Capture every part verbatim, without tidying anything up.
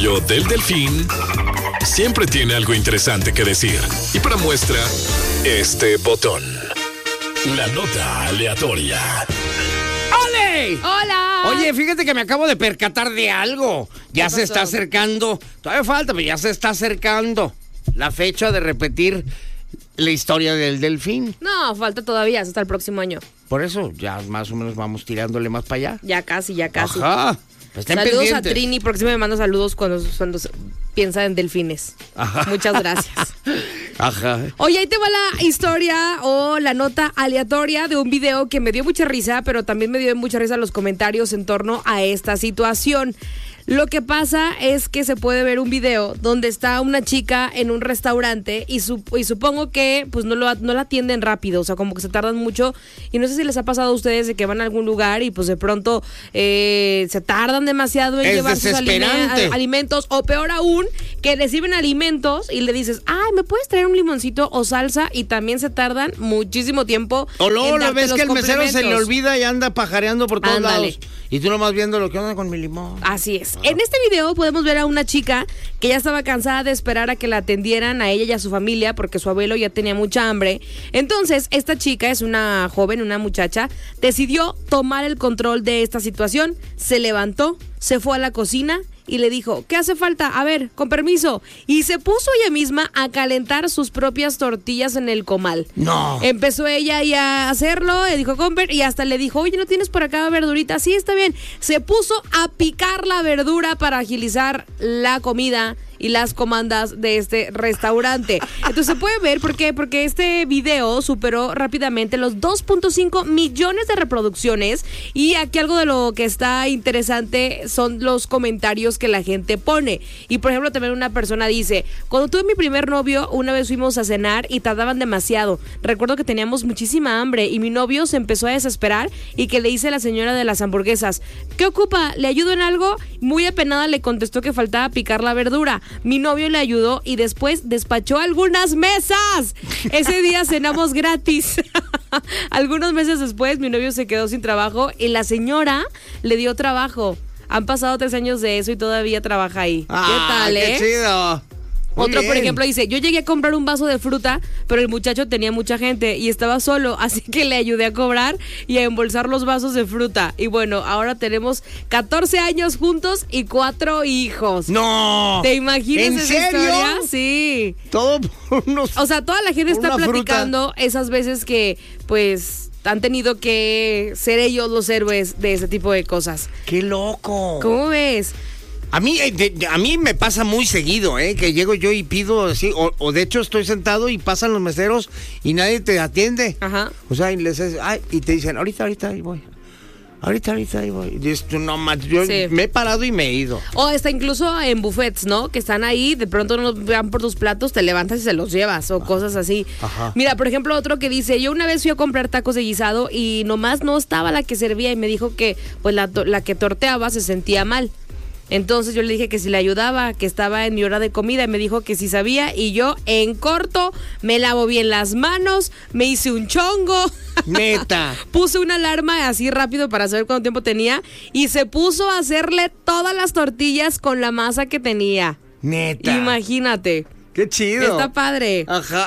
Yo del Delfín siempre tiene algo interesante que decir. Y para muestra, este botón. La nota aleatoria. ¡Ole! ¡Hola! Oye, fíjate que me acabo de percatar de algo. Ya se pasó? está acercando. Todavía falta, pero ya se está acercando la fecha de repetir la historia del Delfín. No, falta todavía, hasta el próximo año. Por eso ya más o menos vamos tirándole más para allá. Ya casi, ya casi. Ajá. Pues estén Saludos pendientes. a Trini, porque sí me manda saludos cuando, cuando se- piensa en delfines. Ajá. Muchas gracias. Ajá. Oye, ahí te va la historia o la nota aleatoria de un video que me dio mucha risa, pero también me dio mucha risa los comentarios en torno a esta situación. Lo que pasa es que se puede ver un video donde está una chica en un restaurante y, su- y supongo que pues no, lo, no la atienden rápido, o sea, como que se tardan mucho. Y no sé si les ha pasado a ustedes de que van a algún lugar y pues de pronto eh, se tardan demasiado en Es llevar sus alime- desesperante. a- alimentos, o peor aún, que reciben alimentos y le dices, ay, ¿me puedes traer un limoncito o salsa? Y también se tardan muchísimo tiempo. O luego en la darte ves los que el mesero se le complementos. olvida y anda pajareando por todos Ándale. lados. Y tú nomás viendo lo que onda con mi limón. Así es. En este video podemos ver a una chica que ya estaba cansada de esperar a que la atendieran a ella y a su familia porque su abuelo ya tenía mucha hambre. Entonces, esta chica es una joven, una muchacha, decidió tomar el control de esta situación, se levantó, se fue a la cocina y le dijo, ¿qué hace falta? A ver, con permiso. Y se puso ella misma a calentar sus propias tortillas en el comal. No. Empezó ella ahí a hacerlo, le dijo, Comper, y hasta le dijo, oye, ¿no tienes por acá verdurita? Sí, está bien. Se puso a picar la verdura para agilizar la comida y las comandas de este restaurante. Entonces se puede ver, ¿por qué? Porque este video superó rápidamente los dos punto cinco millones de reproducciones, y aquí algo de lo que está interesante son los comentarios que la gente pone. Y por ejemplo también una persona dice, cuando tuve mi primer novio, una vez fuimos a cenar y tardaban demasiado. Recuerdo que teníamos muchísima hambre y mi novio se empezó a desesperar y que le dice a la señora de las hamburguesas, ¿qué ocupa? ¿Le ayudo en algo? Muy apenada le contestó que faltaba picar la verdura. Mi novio le ayudó y después despachó algunas mesas. Ese día cenamos gratis. Algunos meses después mi novio se quedó sin trabajo y la señora le dio trabajo. Han pasado tres años de eso y todavía trabaja ahí. Ah, ¿Qué tal, eh? qué chido. Muy Otro, por bien. ejemplo, dice, yo llegué a comprar un vaso de fruta, pero el muchacho tenía mucha gente y estaba solo, así que le ayudé a cobrar y a embolsar los vasos de fruta. Y bueno, ahora tenemos catorce años juntos y cuatro hijos. No. ¿Te imaginas ¿En esa serio? historia? Sí. Todo por unos... O sea, toda la gente por está una platicando esas veces que, pues, han tenido que ser ellos los héroes de ese tipo de cosas. ¡Qué loco! ¿Cómo ves? A mí, eh, de- de- a mí me pasa muy seguido, ¿eh? Que llego yo y pido así, o, o de hecho estoy sentado y pasan los meseros y nadie te atiende. Ajá. O sea, y, les es- ay, y te dicen, ahorita, ahorita, ahí voy. Ahorita, ahorita, ahí voy. Y dices, tú, no, man, yo Sí. me he parado y me he ido. O está incluso en buffets, ¿no? Que están ahí, de pronto no van por tus platos, te levantas y se los llevas, o cosas así. Ajá. Mira, por ejemplo, otro que dice, yo una vez fui a comprar tacos de guisado y nomás no estaba la que servía y me dijo que pues la, to- la que torteaba se sentía mal. Entonces yo le dije que si le ayudaba, que estaba en mi hora de comida, y me dijo que si sabía, y yo en corto me lavo bien las manos, me hice un chongo. Neta. Puse una alarma así rápido para saber cuánto tiempo tenía y se puso a hacerle todas las tortillas con la masa que tenía. Neta. Imagínate. Qué chido. Está padre. Ajá.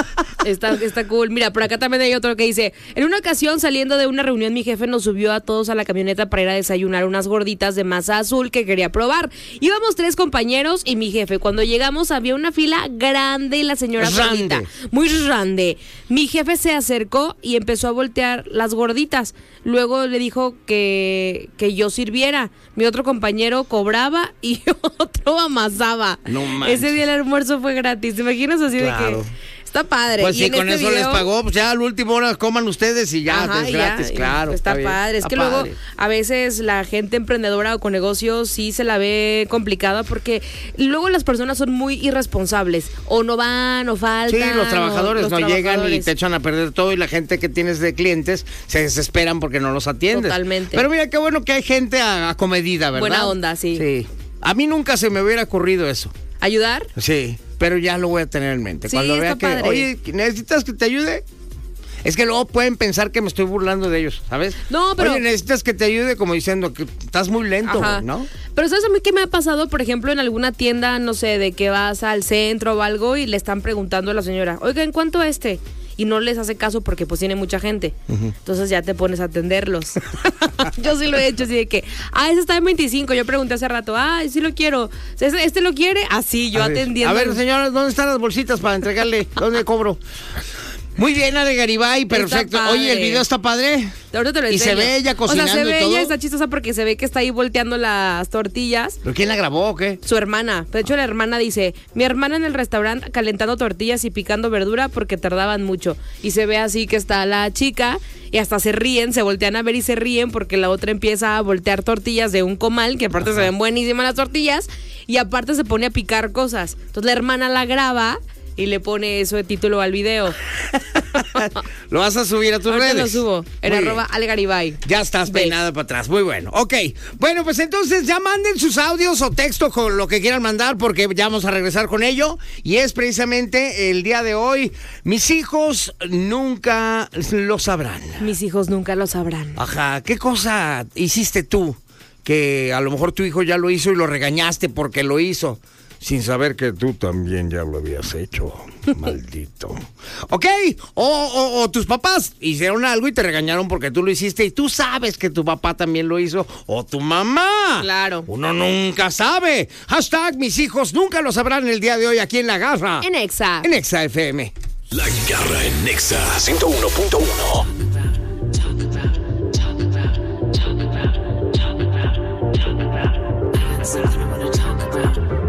Está, está cool. Mira, por acá también hay otro que dice, en una ocasión saliendo de una reunión mi jefe nos subió a todos a la camioneta para ir a desayunar unas gorditas de masa azul que quería probar. Íbamos tres compañeros y mi jefe. Cuando llegamos había una fila grande y la señora Grande. gordita, muy grande. Mi jefe se acercó y empezó a voltear las gorditas. Luego le dijo que, que yo sirviera. Mi otro compañero cobraba y otro amasaba. No manches. Ese día el almuerzo fue gratis. ¿Te imaginas así Claro. de que está padre? Pues Y sí, en con este eso les video- pagó, pues ya al último hora coman ustedes y ya, Ajá, es y gratis, ya, y claro. Está, bien. padre. Es Está que luego padre. a veces la gente emprendedora o con negocios sí se la ve complicada porque luego las personas son muy irresponsables. O no van, o faltan. Sí, los o trabajadores los no llegan y trabajadores. te echan a perder todo, y la gente que tienes de clientes se desesperan porque no los atiendes. Totalmente. Pero mira, qué bueno que hay gente a- acomedida, ¿verdad? Buena onda, sí. Sí. A mí nunca se me hubiera ocurrido eso. ¿Ayudar? Sí, pero ya lo voy a tener en mente. Sí, Cuando vea está que, padre. oye, ¿necesitas que te ayude? Es que luego pueden pensar que me estoy burlando de ellos, ¿sabes? No, pero... Oye, necesitas que te ayude como diciendo que estás muy lento, güey, ¿no? Pero ¿sabes a mí qué me ha pasado? Por ejemplo, en alguna tienda, no sé, de que vas al centro o algo y le están preguntando a la señora, oiga, ¿en cuánto este? Y no les hace caso porque pues tiene mucha gente. Uh-huh. Entonces ya te pones a atenderlos. Yo sí lo he hecho, así de que, ah, ese está en veinticinco. Yo pregunté hace rato, ah, sí lo quiero. ¿Este, este lo quiere? Así, yo a atendiendo. Ver, a ver, señora, ¿dónde están las bolsitas para entregarle? ¿Dónde cobro? Muy bien, Ale Garibay, perfecto. Oye, ¿el video está padre? Ahorita te lo y se ve ella cocinando. O sea, se ve y todo. ella, está chistosa porque se ve que está ahí volteando las tortillas. ¿Pero quién la grabó o qué? Su hermana. De hecho, la hermana dice, mi hermana en el restaurante calentando tortillas y picando verdura porque tardaban mucho. Y se ve así que está la chica y hasta se ríen, se voltean a ver y se ríen porque la otra empieza a voltear tortillas de un comal, que aparte Ajá. se ven buenísimas las tortillas, y aparte se pone a picar cosas. Entonces la hermana la graba y le pone eso de título al video. ¿Lo vas a subir a tus Ahorita redes? lo subo, en arroba Ale Garibay. Ya estás peinada para atrás, muy bueno. Ok, bueno, pues entonces ya manden sus audios o texto con lo que quieran mandar porque ya vamos a regresar con ello. Y es precisamente el día de hoy, mis hijos nunca lo sabrán. Mis hijos nunca lo sabrán. Ajá, ¿qué cosa hiciste tú? Que a lo mejor tu hijo ya lo hizo y lo regañaste porque lo hizo. Sin saber que tú también ya lo habías hecho, maldito. ¿Ok? O, o, o tus papás hicieron algo y te regañaron porque tú lo hiciste y tú sabes que tu papá también lo hizo. O tu mamá. Claro. Uno nunca sabe. Hashtag mis hijos nunca lo sabrán el día de hoy aquí en La Garra. En Exa. En Exa F M. La Garra en Exa ciento uno punto uno.